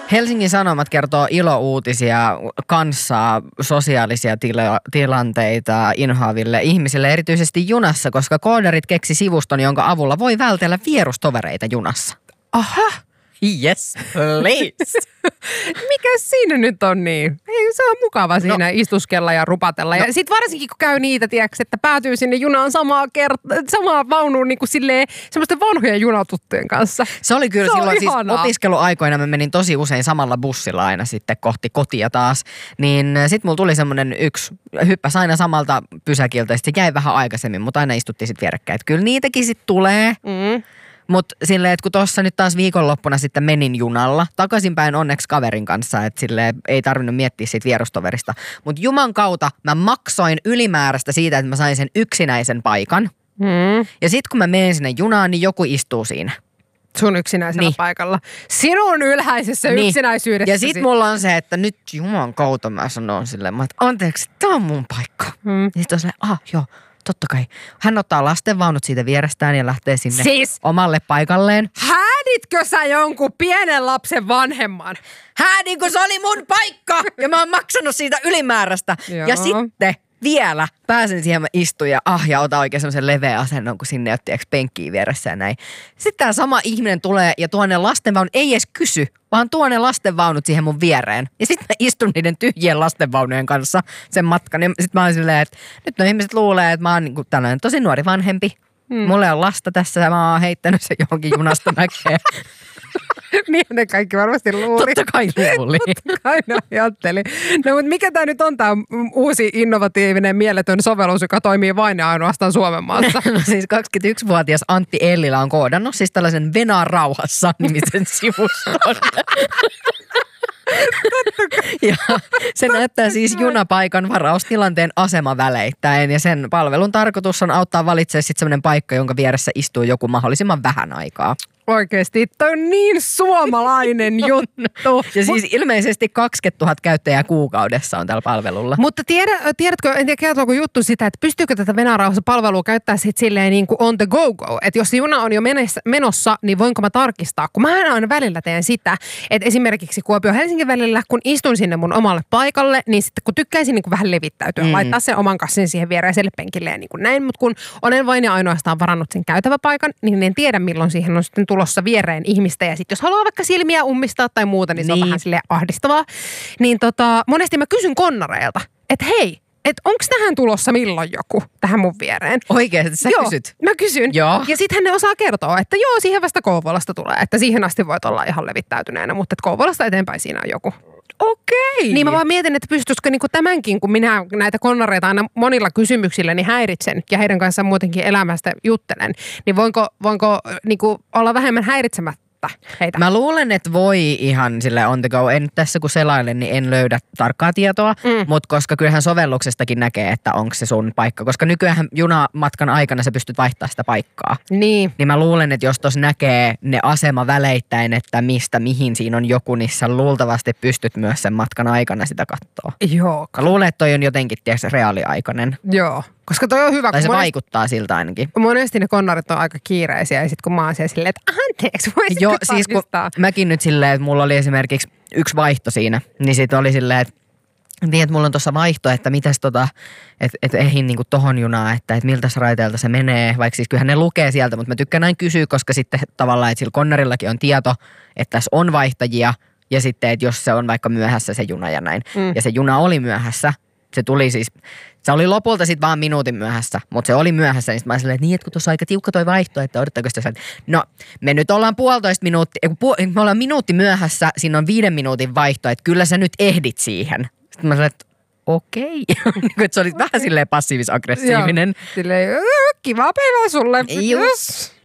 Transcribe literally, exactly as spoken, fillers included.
Helsingin Sanomat kertoo ilouutisia kanssaa sosiaalisia tila- tilanteita inhoaville ihmisille, erityisesti junassa, koska koodarit keksi sivuston, jonka avulla voi vältellä vierustovereita junassa. Aha. Yes, please. Mikä siinä nyt on niin? Ei, se on mukava siinä no. istuskella ja rupatella. No. Ja sit varsinkin kun käy niitä, tiiäks, että päätyy sinne junaan samaa, kert- samaa vaunuun niin kuin silleen semmoisten vanhojen junatuttujen kanssa. Se oli kyllä se silloin, siis ihanaa. Opiskeluaikoina mä menin tosi usein samalla bussilla aina sitten kohti kotia taas. Niin sit mulla tuli semmonen yksi, hyppäs aina samalta pysäkiltä ja sit se jäi vähän aikaisemmin, mutta aina istuttiin sit vierekkäin. Että kyllä niitäkin sit tulee. Mm. Mutta silleen, että kun tuossa nyt taas viikonloppuna sitten menin junalla, takaisinpäin onneksi kaverin kanssa, että silleen ei tarvinnut miettiä siitä vierustoverista. Mutta Juman kautta mä maksoin ylimääräistä siitä, että mä sain sen yksinäisen paikan. Mm. Ja sitten kun mä menen sinne junaan, niin joku istuu siinä. Sun yksinäisellä niin. paikalla. Sinun ylhäisessä niin. yksinäisyydessä. Ja sit mulla on se, että nyt Juman kautta mä sanon silleen, että anteeksi, tää on mun paikka. Mm. Ja sit on silleen, ah joo. Totta kai. Hän ottaa lastenvaunut siitä vierestään ja lähtee sinne siis, omalle paikalleen. Hääditkö sä jonkun pienen lapsen vanhemman? Häädin, kun se oli mun paikka ja mä oon maksanut siitä ylimääräistä. Ja sitten vielä pääsen siihen, mä istun ja ah ja ota oikein semmoisen leveä asennon, kun sinne otti penkkiä vieressä ja näin. Sitten tää sama ihminen tulee ja tuo ne lastenvaunut, ei edes kysy, vaan tuo ne lastenvaunut siihen mun viereen. Ja sitten mä istun niiden tyhjien lastenvaunujen kanssa sen matkan. Ja sitten mä oon silleen, että nyt no ihmiset luulee, että mä oon niinku tällainen tosi nuori vanhempi. Hmm. Mulla on lasta tässä ja mä oon heittänyt se johonkin junasta mäkeen. Niin ne kaikki varmasti luuli. Totta kai luuli. Totta kai ne ajatteli. No mutta mikä tää nyt on tää uusi innovatiivinen mieletön sovellus, joka toimii vain ja ainoastaan Suomen maassa? No siis kaksikymmentäyksivuotias Antti Ellilä on koodannut siis tällaisen Venaa rauhassa nimisen sivuston. Ja se näyttää siis junapaikan varaustilanteen asemaväleittäin ja sen palvelun tarkoitus on auttaa valitsemaan sitten semmoinen paikka, jonka vieressä istuu joku mahdollisimman vähän aikaa. Oikeesti, toi on niin suomalainen juttu. Ja siis ilmeisesti kaksikymmentätuhatta käyttäjää kuukaudessa on tällä palvelulla. Mutta tiedä, tiedätkö, en tiedä kertooko juttu sitä, että pystyykö tätä Venäjä-rauhassa-palvelua käyttää sitten silleen niin kuin on the go-go. Että jos juna on jo menossa, niin voinko mä tarkistaa? Kun mä aina välillä teen sitä, että esimerkiksi Kuopio-Helsingin välillä, kun istun sinne mun omalle paikalle, niin sitten kun tykkäisin niin kuin vähän levittäytyä, mm. laittaa sen oman kassin siihen viereiselle penkille ja niin kuin näin. Mutta kun olen vain ja ainoastaan varannut sen käytäväpaikan, niin en tiedä milloin siihen on sitten tulossa viereen ihmistä ja sitten jos haluaa vaikka silmiä ummistaa tai muuta, niin se niin. on vähän silleen ahdistavaa. Niin tota, monesti mä kysyn konnareilta, että hei, että onko tähän tulossa milloin joku tähän mun viereen? Oikeasti sä joo, kysyt? Mä kysyn. Joo. Ja sitten ne osaa kertoa, että joo, siihen vasta Kouvolasta tulee, että siihen asti voit olla ihan levittäytyneenä, mutta että Kouvolasta eteenpäin siinä on joku. Okei. Niin mä vaan mietin, että pystyisikö niinku tämänkin, kun minä näitä konnareita aina monilla kysymyksillä niin häiritsen ja heidän kanssaan muutenkin elämästä juttelen, niin voinko, voinko niinku olla vähemmän häiritsemättä heitä? Mä luulen, että voi ihan sille on the go. En tässä kun selailen, niin en löydä tarkkaa tietoa, mm. mutta koska kyllähän sovelluksestakin näkee, että onko se sun paikka. Koska nykyään junamatkan aikana sä pystyt vaihtamaan sitä paikkaa. Niin. Niin mä luulen, että jos tos näkee ne asema väleittäin, että mistä mihin siinä on joku, niin sä luultavasti pystyt myös sen matkan aikana sitä katsoa. Joo. Mä luulen, että toi on jotenkin tiedätkö, reaaliaikainen. Joo. Koska toi on hyvä. Tai se monesti, vaikuttaa siltä ainakin. Monesti ne konnarit on aika kiireisiä ja sit kun mä oon siellä silleen, että anteeksi, voisitko Joo, siis kun mäkin nyt silleen, että mulla oli esimerkiksi yksi vaihto siinä, niin sit oli silleen, että niin, että mulla on tuossa vaihto, että mitäs tota, että et ehin niinku tohon junaan, että et miltäs raiteelta se menee, vaikka siis kyllähän ne lukee sieltä, mutta mä tykkään näin kysyä, koska sitten tavallaan, että sillä konnarillakin on tieto, että tässä on vaihtajia ja sitten, että jos se on vaikka myöhässä se juna ja näin, mm. ja se juna oli myöhässä, se tuli siis, se oli lopulta sitten vaan minuutin myöhässä, mutta se oli myöhässä, niin sitten mä olin silleen, että niin, että kun tuossa on aika tiukka toi vaihto, että odottaako sitä, no me nyt ollaan puolitoista minuuttia, me ollaan minuutti myöhässä, siinä on viiden minuutin vaihto, että kyllä sä nyt ehdit siihen. Sitten mä sanoin, että okei. Okay. Se oli okay. vähän silleen passiivis-aggressiivinen. Joo, silleen, kivaa päivää sulle. Just.